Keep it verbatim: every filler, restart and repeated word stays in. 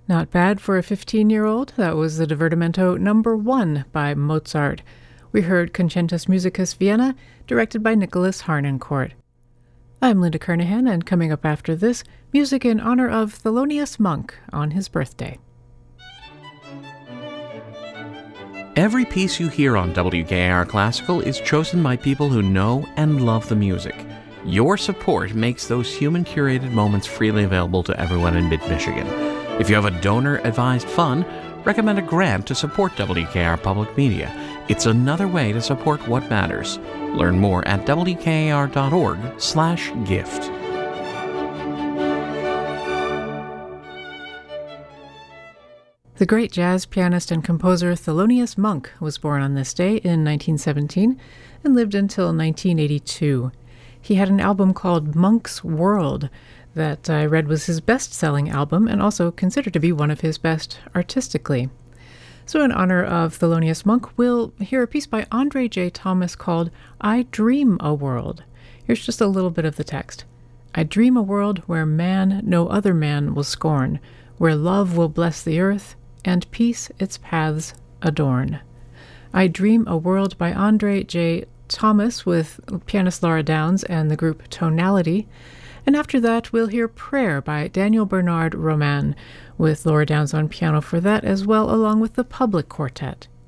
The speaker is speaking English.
Not bad for a fifteen-year-old. That was the Divertimento number one by Mozart. We heard Concentus Musicus Vienna, directed by Nicholas Harnoncourt. I'm Linda Kernahan, and coming up after this, music in honor of Thelonious Monk on his birthday. Every piece you hear on W K A R Classical is chosen by people who know and love the music. Your support makes those human-curated moments freely available to everyone in mid-Michigan. If you have a donor-advised fund, recommend a grant to support W K A R Public Media. It's another way to support what matters. Learn more at W K A R dot org slash gift. The great jazz pianist and composer Thelonious Monk was born on this day in nineteen seventeen and lived until nineteen eighty-two. He had an album called Monk's World that I read was his best-selling album and also considered to be one of his best artistically. So in honor of Thelonious Monk, we'll hear a piece by Andre J. Thomas called I Dream a World. Here's just a little bit of the text. I dream a world where man no other man will scorn, where love will bless the earth, and peace its paths adorn. I Dream a World by Andre J. Thomas with pianist Laura Downs and the group Tonality. And after that, we'll hear Prayer by Daniel Bernard Roman with Laura Downs on piano for that as well, along with the Public Quartet.